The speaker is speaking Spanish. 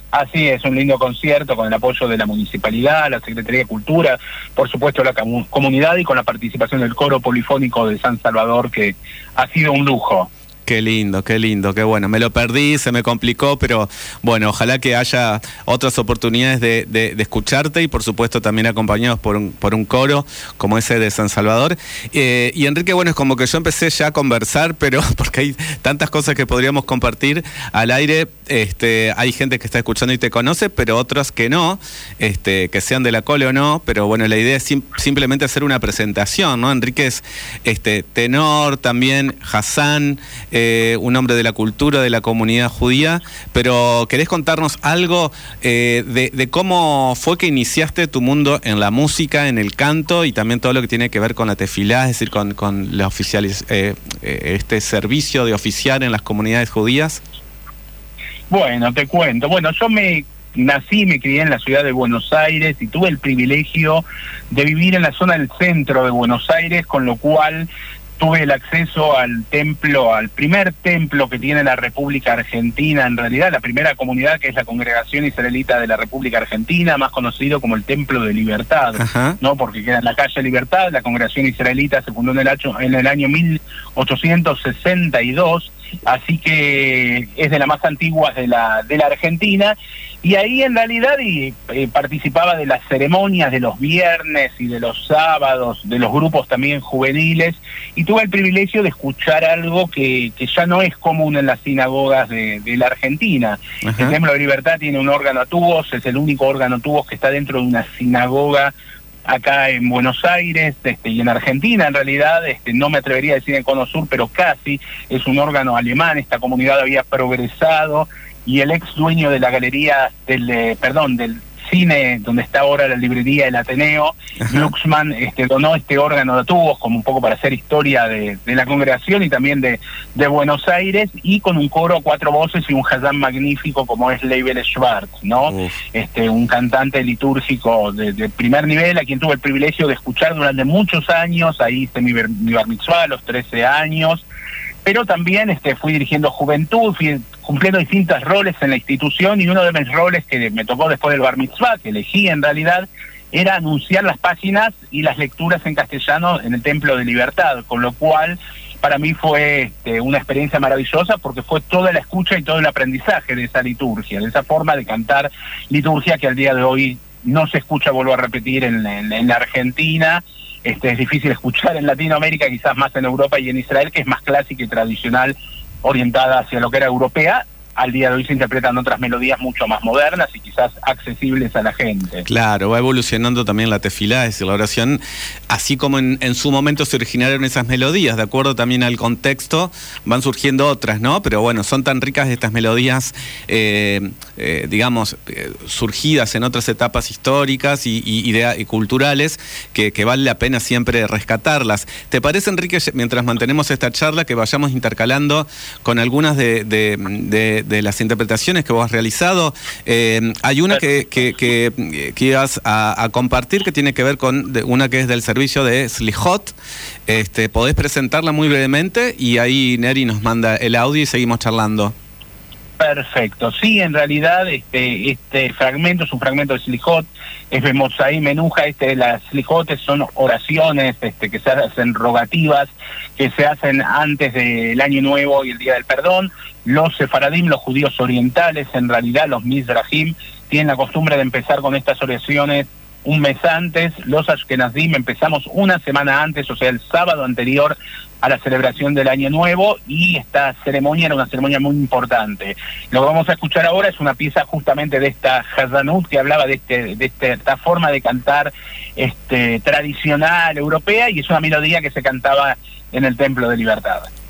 Así es, un lindo concierto con el apoyo de la Municipalidad, la Secretaría de Cultura, por supuesto la comunidad y con la participación del coro polifónico de San Salvador, que ha sido un lujo. Qué lindo, qué bueno. Me lo perdí, se me complicó, pero bueno, ojalá que haya otras oportunidades de escucharte y por supuesto también acompañados por un coro como ese de San Salvador. Y Enrique, bueno, es como que yo empecé ya a conversar, pero porque hay tantas cosas que podríamos compartir al aire. Hay gente que está escuchando y te conoce, pero otros que no, que sean de la Cole o no, pero bueno, la idea es simplemente hacer una presentación, ¿no? Enrique es tenor, también Hassan, un hombre de la cultura, de la comunidad judía, pero ¿querés contarnos algo de cómo fue que iniciaste tu mundo en la música, en el canto y también todo lo que tiene que ver con la tefilá, es decir, con la este servicio de oficiar en las comunidades judías? Bueno, te cuento. Bueno, yo nací, me crié en la ciudad de Buenos Aires y tuve el privilegio de vivir en la zona del centro de Buenos Aires, con lo cual tuve el acceso al templo, al primer templo que tiene la República Argentina, en realidad la primera comunidad, que es la Congregación Israelita de la República Argentina, más conocido como el Templo de Libertad. Ajá. ¿No? Porque queda en la calle Libertad. La Congregación Israelita se fundó en el año 1862, así que es de las más antiguas de la Argentina, y ahí en realidad participaba de las ceremonias de los viernes y de los sábados, de los grupos también juveniles, y tuve el privilegio de escuchar algo que ya no es común en las sinagogas de la Argentina. Ajá. El Templo de Libertad tiene un órgano a tubos, es el único órgano a tubos que está dentro de una sinagoga acá en Buenos Aires, y en Argentina en realidad, no me atrevería a decir en Cono Sur, pero casi, es un órgano alemán. Esta comunidad había progresado y el ex dueño de la galería, del cine donde está ahora la librería El Ateneo, Glucksmann, donó este órgano de tubos como un poco para hacer historia de la congregación y también de Buenos Aires, y con un coro a 4 voces y un Hazán magnífico como es Leibel Schwartz, ¿no? Un cantante litúrgico de primer nivel, a quien tuve el privilegio de escuchar durante muchos años. Ahí hice mi bar mitzvah a los 13 años, pero también fui dirigiendo juventud, fui cumpliendo distintos roles en la institución, y uno de mis roles que me tocó después del bar mitzvah, que elegí en realidad, era anunciar las páginas y las lecturas en castellano en el Templo de Libertad, con lo cual para mí fue una experiencia maravillosa, porque fue toda la escucha y todo el aprendizaje de esa liturgia, de esa forma de cantar liturgia que al día de hoy no se escucha, vuelvo a repetir, en la Argentina. Es difícil escuchar en Latinoamérica, quizás más en Europa y en Israel, que es más clásica y tradicional, orientada hacia lo que era europea. Al día de hoy se interpretan otras melodías mucho más modernas y quizás accesibles a la gente. Claro, va evolucionando también la tefilá, es decir, la oración, así como en su momento se originaron esas melodías, de acuerdo también al contexto, van surgiendo otras, ¿no? Pero bueno, son tan ricas estas melodías, surgidas en otras etapas históricas y culturales, que vale la pena siempre rescatarlas. ¿Te parece, Enrique, mientras mantenemos esta charla, que vayamos intercalando con algunas de las interpretaciones que vos has realizado? Hay una que ibas a compartir, que tiene que ver con una que es del servicio de Slichot. ¿Podés presentarla muy brevemente? Y ahí Neri nos manda el audio y seguimos charlando. Perfecto. Sí, en realidad este fragmento es un fragmento de Slichot, es Bemotzaí Menuja. Las Slichot son oraciones que se hacen, rogativas, que se hacen antes del Año Nuevo y el Día del Perdón. Los sefaradim, los judíos orientales, en realidad los mizrahim, tienen la costumbre de empezar con estas oraciones un mes antes. Los ashkenazim empezamos una semana antes, o sea, el sábado anterior a la celebración del Año Nuevo, y esta ceremonia era una ceremonia muy importante. Lo que vamos a escuchar ahora es una pieza justamente de esta Hazanut, que hablaba de esta forma de cantar tradicional europea, y es una melodía que se cantaba en el Templo de Libertad.